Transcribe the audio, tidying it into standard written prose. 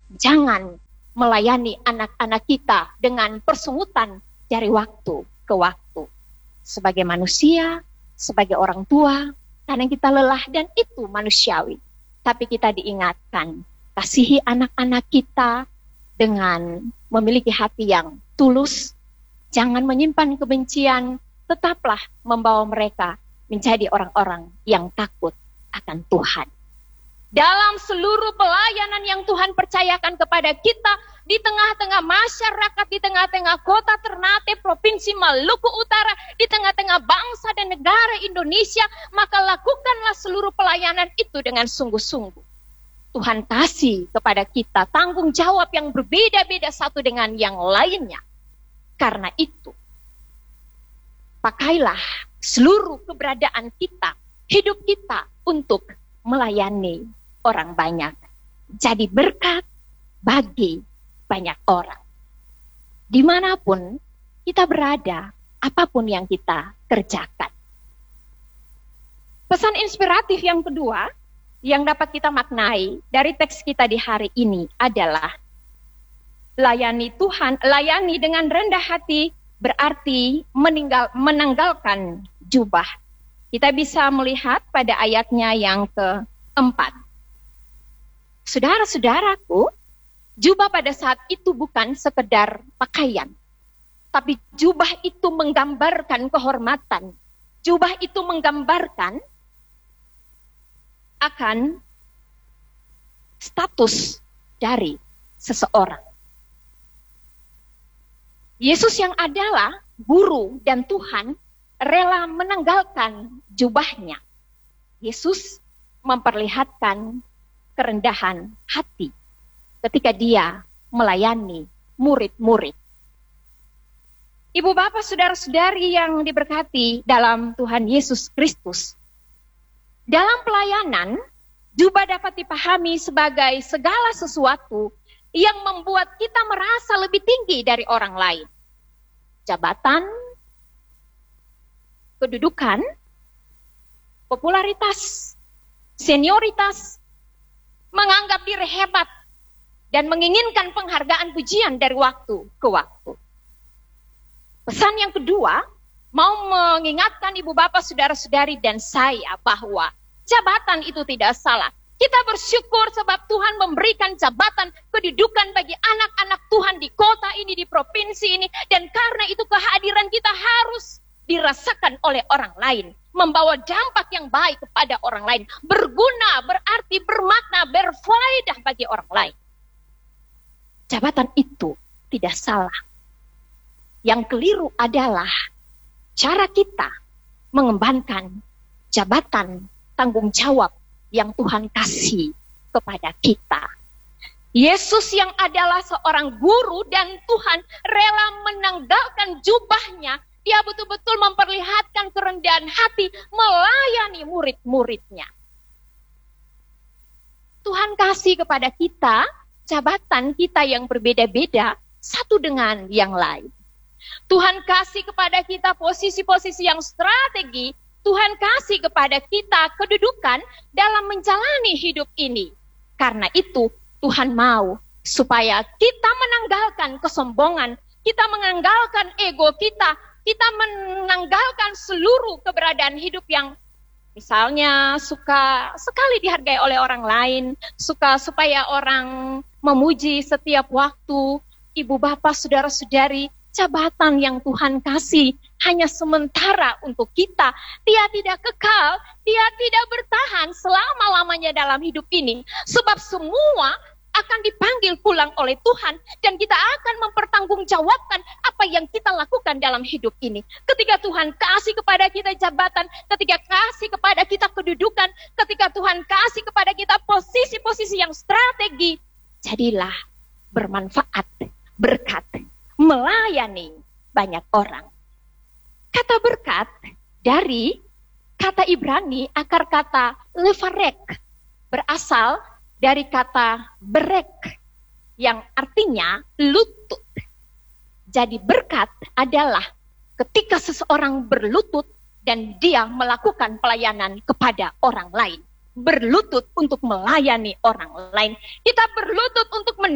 Jangan melayani anak-anak kita dengan persungutan dari waktu ke waktu. Sebagai manusia, sebagai orang tua, kadang kita lelah dan itu manusiawi. Tapi kita diingatkan, kasihi anak-anak kita dengan memiliki hati yang tulus. Jangan menyimpan kebencian, tetaplah membawa mereka menjadi orang-orang yang takut akan Tuhan. Dalam seluruh pelayanan yang Tuhan percayakan kepada kita, di tengah-tengah masyarakat, di tengah-tengah kota Ternate, Provinsi Maluku Utara, di tengah-tengah bangsa dan negara Indonesia, maka lakukanlah seluruh pelayanan itu dengan sungguh-sungguh. Tuhan kasih kepada kita tanggung jawab yang berbeda-beda satu dengan yang lainnya. Karena itu, pakailah seluruh keberadaan kita, hidup kita untuk melayani orang banyak. Jadi berkat bagi banyak orang. Dimanapun kita berada, apapun yang kita kerjakan. Pesan inspiratif yang kedua, yang dapat kita maknai dari teks kita di hari ini adalah layani Tuhan, layani dengan rendah hati berarti menanggalkan jubah. Kita bisa melihat pada ayatnya yang keempat. Saudara-saudaraku, jubah pada saat itu bukan sekedar pakaian, tapi jubah itu menggambarkan kehormatan. Jubah itu menggambarkan akan status dari seseorang. Yesus yang adalah guru dan Tuhan rela menanggalkan jubahnya. Yesus memperlihatkan kerendahan hati ketika dia melayani murid-murid. Ibu bapak saudara-saudari yang diberkati dalam Tuhan Yesus Kristus. Dalam pelayanan, jubah dapat dipahami sebagai segala sesuatu yang membuat kita merasa lebih tinggi dari orang lain. Jabatan, kedudukan, popularitas, senioritas, menganggap diri hebat, dan menginginkan penghargaan pujian dari waktu ke waktu. Pesan yang kedua, mau mengingatkan ibu bapak, saudara-saudari, dan saya bahwa jabatan itu tidak salah. Kita bersyukur sebab Tuhan memberikan jabatan kedudukan bagi anak-anak Tuhan di kota ini, di provinsi ini. Dan karena itu kehadiran kita harus dirasakan oleh orang lain. Membawa dampak yang baik kepada orang lain. Berguna, berarti, bermakna, berfaedah bagi orang lain. Jabatan itu tidak salah. Yang keliru adalah cara kita mengembankan jabatan tanggung jawab yang Tuhan kasih kepada kita. Yesus yang adalah seorang guru dan Tuhan rela menanggalkan jubahnya. Dia betul-betul memperlihatkan kerendahan hati melayani murid-muridnya. Tuhan kasih kepada kita jabatan kita yang berbeda-beda satu dengan yang lain. Tuhan kasih kepada kita posisi-posisi yang strategi. Tuhan kasih kepada kita kedudukan dalam menjalani hidup ini. Karena itu Tuhan mau supaya kita menanggalkan kesombongan, kita menanggalkan ego kita menanggalkan seluruh keberadaan hidup yang misalnya suka sekali dihargai oleh orang lain, suka supaya orang memuji setiap waktu. Ibu bapak, saudara-saudari, jabatan yang Tuhan kasih hanya sementara untuk kita. Dia tidak kekal, dia tidak bertahan selama-lamanya dalam hidup ini. Sebab semua akan dipanggil pulang oleh Tuhan dan kita akan mempertanggungjawabkan apa yang kita lakukan dalam hidup ini. Ketika Tuhan kasih kepada kita jabatan, ketika kasih kepada kita kedudukan, ketika Tuhan kasih kepada kita posisi-posisi yang strategi, jadilah bermanfaat, berkat, melayani banyak orang. Kata berkat dari kata Ibrani, akar kata levarek, berasal dari kata berek yang artinya lutut. Jadi berkat adalah ketika seseorang berlutut dan dia melakukan pelayanan kepada orang lain. Berlutut untuk melayani orang lain. Kita berlutut untuk